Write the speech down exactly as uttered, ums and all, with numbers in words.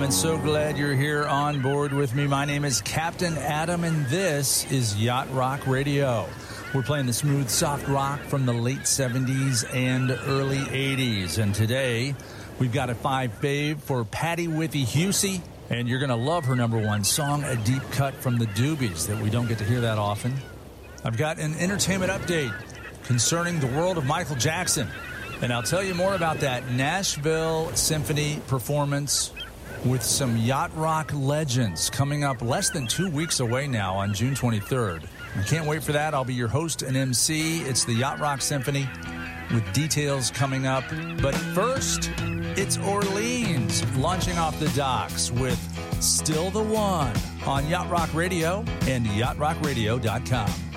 Adam, and so glad you're here on board with me. My name is Captain Adam, and this is Yacht Rock Radio. We're playing the smooth, soft rock from the late seventies and early eighties. And today, we've got a five fave for Patty Withy-Husey, and you're going to love her number one song, A Deep Cut from the Doobies, that we don't get to hear that often. I've got an entertainment update concerning the world of Michael Jackson. And I'll tell you more about that Nashville Symphony performance with some Yacht Rock legends coming up less than two weeks away now on June twenty-third. I can't wait for that. I'll be your host and M C. It's the Yacht Rock Symphony with details coming up. But first, it's Orleans launching off the docks with Still the One on Yacht Rock Radio and yacht rock radio dot com.